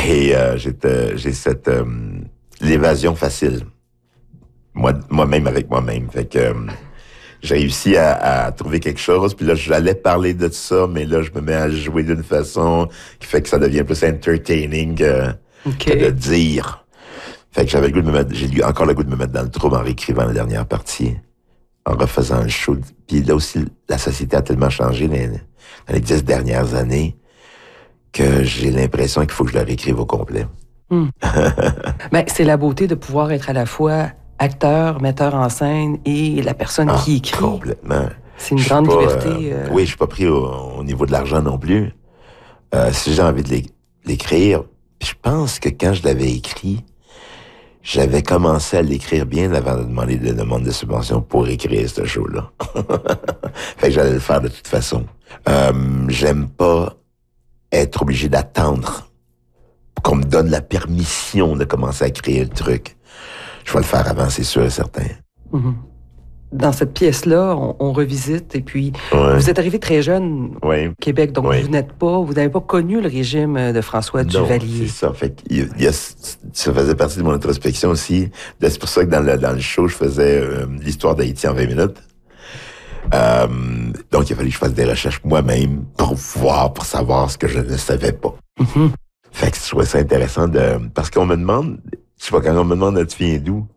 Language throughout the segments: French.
Et j'ai cette l'évasion facile. Moi-même avec moi-même. Fait que j'ai réussi à trouver quelque chose, puis là, j'allais parler de ça, mais là, je me mets à jouer d'une façon qui fait que ça devient plus entertaining que de dire. Fait que j'avais le goût de me mettre, j'ai encore le goût de me mettre dans le trouble en réécrivant la dernière partie, en refaisant le show. Puis là aussi, la société a tellement changé dans les 10 dernières années que j'ai l'impression qu'il faut que je la réécrive au complet. Ben, c'est la beauté de pouvoir être à la fois acteur, metteur en scène et la personne qui écrit. Complètement. C'est une grande liberté. Oui, je suis pas pris au niveau de l'argent non plus. Si j'ai envie de l'écrire, je pense que quand je l'avais écrit, j'avais commencé à l'écrire bien avant de demander des demandes de subvention pour écrire ce show-là. Fait que j'allais le faire de toute façon. J'aime pas être obligé d'attendre qu'on me donne la permission de commencer à créer le truc. Je vais le faire avant, c'est sûr et certain. Mm-hmm. Dans cette pièce-là, on revisite, et puis vous êtes arrivé très jeune au Québec, donc vous n'avez pas connu le régime de François Duvalier. Non, c'est ça. Fait ça faisait partie de mon introspection aussi. C'est pour ça que dans le show, je faisais l'histoire d'Haïti en 20 minutes. Donc, il a fallu que je fasse des recherches moi-même pour savoir ce que je ne savais pas. Mm-hmm. Fait que je trouvais ça intéressant parce qu'on me demande, je sais pas, quand on me demande tu viens d'où,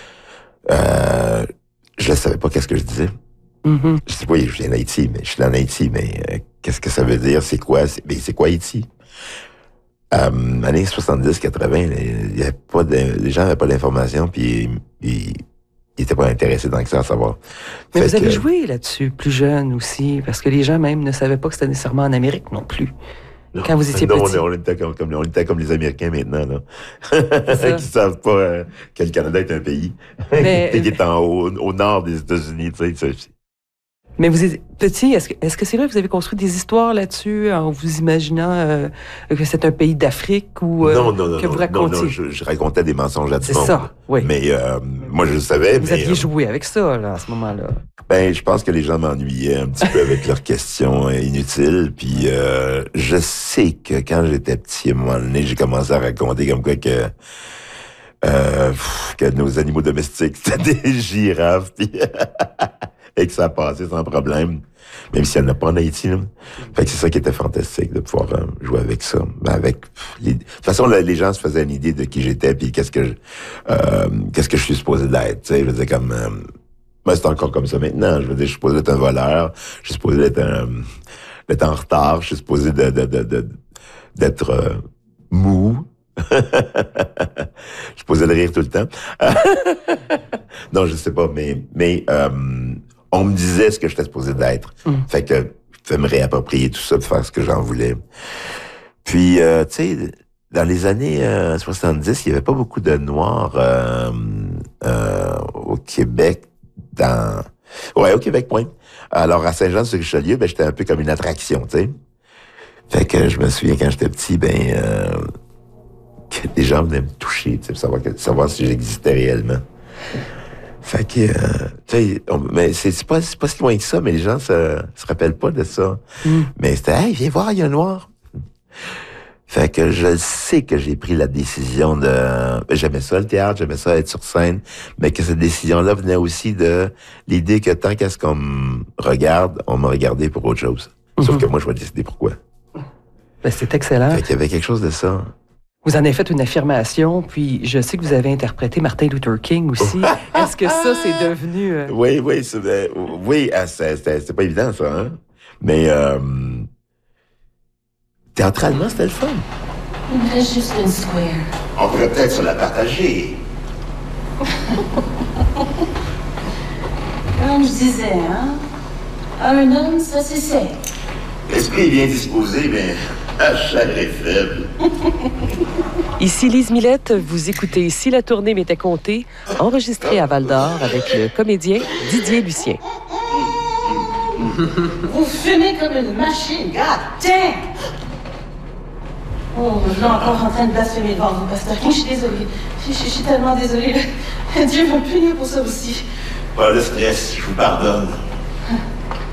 je ne savais pas qu'est-ce que je disais. Mm-hmm. Je dis, oui, je viens d'Haïti, mais je suis en Haïti, mais qu'est-ce que ça veut dire? C'est quoi? C'est quoi Haïti? Années 70-80, les gens n'avaient pas d'informations, puis ils n'étaient pas intéressés tant que ça à savoir. Mais vous avez joué là-dessus, plus jeune aussi, parce que les gens même ne savaient pas que c'était nécessairement en Amérique non plus. Non, quand vous étiez petit. On était comme les Américains maintenant, là. Qui savent pas que le Canada est un pays. Mais, qui est au nord des États-Unis, tu sais. Mais vous êtes petit, est-ce que c'est vrai que vous avez construit des histoires là-dessus en vous imaginant que c'est un pays d'Afrique ou que vous racontiez? Non, je racontais des mensonges à tout le monde. C'est ça, oui. Mais moi, je le savais. Vous aviez joué avec ça, là, à ce moment-là. Ben, je pense que les gens m'ennuyaient un petit peu avec leurs questions inutiles. Puis je sais que quand j'étais petit, à un moment donné, j'ai commencé à raconter comme quoi que nos animaux domestiques, c'était des girafes. Puis et que ça passait sans problème, même s'il n'y en a pas en Haïti. Là. Fait que c'est ça qui était fantastique, de pouvoir jouer avec ça. Ben de toute façon, les gens se faisaient une idée de qui j'étais, puis qu'est-ce que je suis supposé d'être. Tu sais, je veux dire, comme... ben, c'est encore comme ça maintenant. Je veux dire, je suis supposé d'être un voleur, je suis supposé d'être en retard, je suis supposé d'être mou. Je suis supposé de rire tout le temps. Non, je sais pas, mais on me disait ce que j'étais supposé d'être. Fait que je pouvais me réapproprier tout ça, de faire ce que j'en voulais. Puis, tu sais, dans les années 70, il y avait pas beaucoup de Noirs au Québec. Au Québec, point. Alors, à Saint-Jean-sur-Richelieu, ben, j'étais un peu comme une attraction, tu sais. Fait que je me souviens, quand j'étais petit, que des gens venaient me toucher, tu sais, pour savoir si j'existais réellement. Fait que, tu sais, mais c'est pas si loin que ça, mais les gens se rappellent pas de ça. Mais c'était, hey, viens voir, il y a un noir. Fait que je sais que j'ai pris la décision j'aimais ça le théâtre, j'aimais ça être sur scène, mais que cette décision-là venait aussi de l'idée que tant qu'à ce qu'on me regarde, on m'a regardé pour autre chose. Sauf que moi, je vais décider pourquoi. Ben, c'est excellent. Fait qu'il y avait quelque chose de ça. Vous en avez fait une affirmation, puis je sais que vous avez interprété Martin Luther King aussi. Est-ce que ça, c'est devenu... Oui, c'était pas évident, ça, hein? Mais théâtralement, c'était le fun. Il me reste juste une square. On pourrait peut-être se la partager. Comme je disais, hein? Un homme, ça c'est sec. L'esprit est bien disposé, mais la chair est faible. Ici Lise Millette, vous écoutez Si la tournée m'était comptée, enregistrée à Val-d'Or avec le comédien Didier Lucien. Vous fumez comme une machine, god damn! Oh, je suis encore en train de blasphémer devant vous, pasteur King, je suis désolée. Je suis tellement désolée. Dieu va me punir pour ça aussi. Pas de stress, je vous pardonne.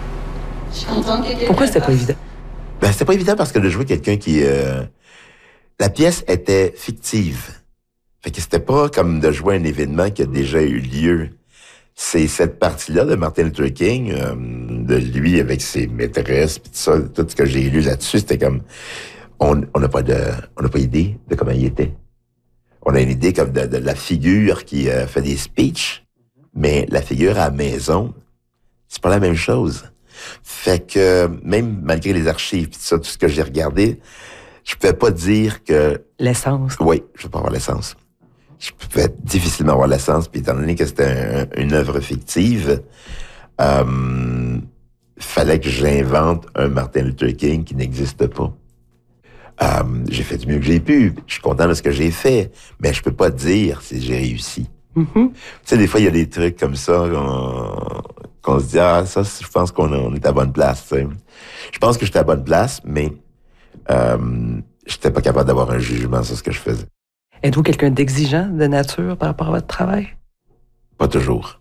Je suis contente que quelqu'un... Pourquoi c'était pas évident? Ben, c'était pas évident parce que de jouer quelqu'un qui la pièce était fictive. Fait que c'était pas comme de jouer un événement qui a déjà eu lieu. C'est cette partie-là de Martin Luther King, de lui avec ses maîtresses, pis tout ça, tout ce que j'ai lu là-dessus, c'était comme, on n'a pas idée de comment il était. On a une idée comme de la figure qui fait des speeches, mais la figure à la maison, c'est pas la même chose. Fait que même malgré les archives, pis tout ça, tout ce que j'ai regardé, je pouvais pas dire que... L'essence. Oui, je peux pas avoir l'essence. Je pouvais difficilement avoir l'essence, puis étant donné que c'était une œuvre fictive, fallait que j'invente un Martin Luther King qui n'existe pas. J'ai fait du mieux que j'ai pu. Je suis content de ce que j'ai fait, mais je peux pas dire si j'ai réussi. Mm-hmm. Tu sais, des fois, il y a des trucs comme ça qu'on se dit, ah, ça, je pense qu'on est à bonne place, tu sais. Je pense que j'étais à bonne place, mais j'étais pas capable d'avoir un jugement sur ce que je faisais. Êtes-vous quelqu'un d'exigeant de nature par rapport à votre travail? Pas toujours.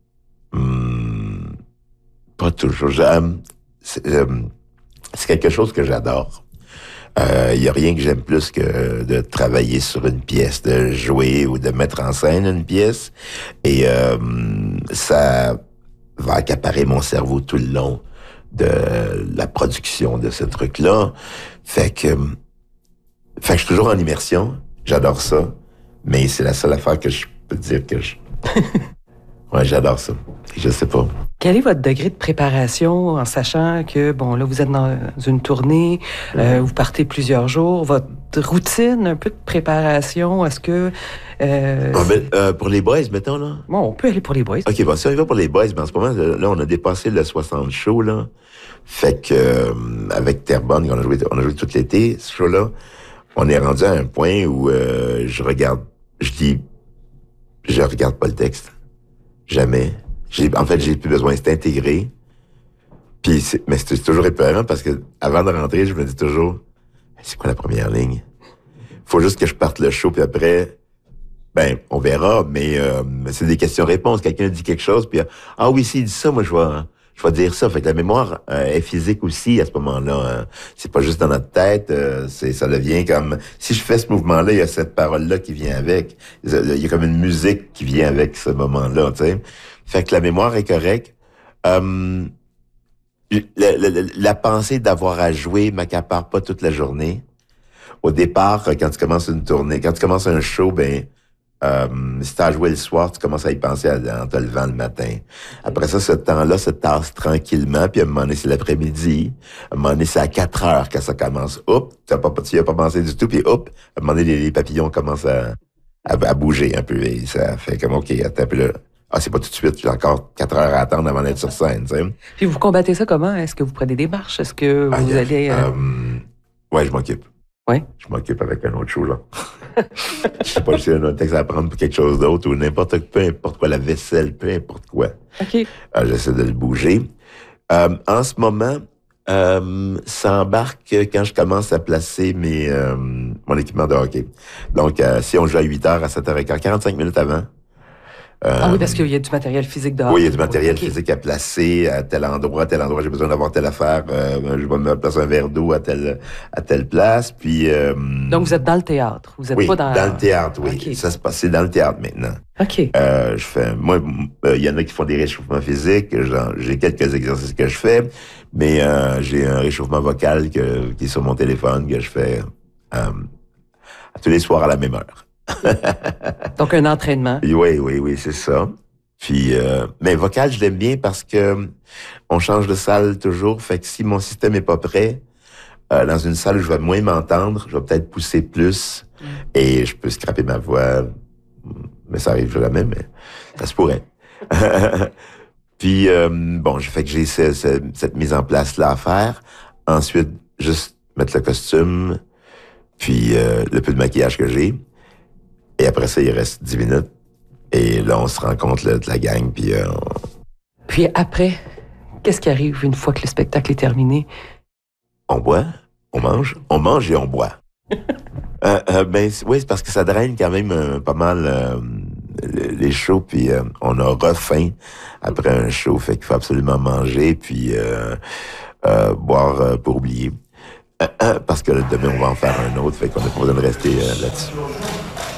Pas toujours. C'est quelque chose que j'adore. Y a rien que j'aime plus que de travailler sur une pièce, de jouer ou de mettre en scène une pièce. Et ça va accaparer mon cerveau tout le long de la production de ce truc-là. Fait que je suis toujours en immersion. J'adore ça. Mais c'est la seule affaire que je peux dire que ouais, j'adore ça. Je sais pas. Quel est votre degré de préparation en sachant que, bon, là, vous êtes dans une tournée, vous partez plusieurs jours, votre routine, un peu de préparation, est-ce que... pour les boys, mettons, là? Bon, on peut aller pour les boys. OK, bon, si on y va pour les boys, ben, en ce moment, là, on a dépassé le 60 shows, là. Fait que, avec Terrebonne, on a joué tout l'été, ce show-là. On est rendu à un point où je regarde pas le texte. Jamais. J'ai plus besoin, c'est intégré. Puis mais c'est toujours épeurant parce que avant de rentrer, je me dis toujours, c'est quoi la première ligne? Faut juste que je parte le show, puis après, ben, on verra, mais c'est des questions-réponses. Quelqu'un dit quelque chose, puis ah oui, s'il dit ça, moi je vais dire ça. Fait que la mémoire est physique aussi à ce moment-là. C'est pas juste dans notre tête, ça devient comme... Si je fais ce mouvement-là, il y a cette parole-là qui vient avec. Il y a comme une musique qui vient avec ce moment-là, tu sais. Fait que la mémoire est correcte. La pensée d'avoir à jouer m'accapare pas toute la journée. Au départ, quand tu commences une tournée, quand tu commences un show, ben... si t'as joué le soir, tu commences à y penser en te levant le matin. Après ça, ce temps-là se tasse tranquillement, puis à un moment donné, c'est l'après-midi. À un moment donné, c'est à 4 heures quand ça commence. Oups, tu y as pas pensé du tout, puis oups, à un moment donné, les papillons commencent à bouger un peu. Et ça fait comme, OK, attends, puis là, c'est pas tout de suite, j'ai encore 4 heures à attendre avant d'être sur scène, tu sais. Puis vous combattez ça comment? Est-ce que vous prenez des marches? Est-ce que vous allez... Ouais, je m'occupe. Ouais. Je m'occupe avec un autre show, là. Je sais pas si j'ai un autre texte à apprendre pour quelque chose d'autre ou peu importe quoi, la vaisselle, peu importe quoi. OK. J'essaie de le bouger. En ce moment, ça embarque quand je commence à placer mon équipement de hockey. Donc, si on joue à 8h, à 7h15, 45 minutes avant. Oui, parce qu'il y a du matériel physique dehors. Oui, il y a du matériel physique à placer à tel endroit, j'ai besoin d'avoir telle affaire, je vais me placer un verre d'eau à telle place, puis... Donc, vous êtes dans le théâtre, vous êtes pas dans... le théâtre, oui. Okay. Ça se passe, c'est dans le théâtre maintenant. OK. Il y en a qui font des réchauffements physiques, j'ai quelques exercices que je fais, mais j'ai un réchauffement vocal qui est sur mon téléphone, que je fais tous les soirs à la même heure. Donc, un entraînement. Oui, c'est ça. Puis, mais vocal, je l'aime bien parce que on change de salle toujours. Fait que si mon système est pas prêt, dans une salle où je vais moins m'entendre, je vais peut-être pousser plus et je peux scraper ma voix. Mais ça arrive jamais, mais ça se pourrait. Puis, fait que j'ai cette mise en place-là à faire. Ensuite, juste mettre le costume, puis le peu de maquillage que j'ai. Et après ça, il reste 10 minutes. Et là, on se rencontre de la gang, puis... Puis après, qu'est-ce qui arrive une fois que le spectacle est terminé? On boit, on mange et on boit. Oui, c'est parce que ça draine quand même pas mal les shows, puis on a refaim après un show, fait qu'il faut absolument manger, puis boire pour oublier. Parce que demain, on va en faire un autre, fait qu'on n'a pas besoin de rester là-dessus.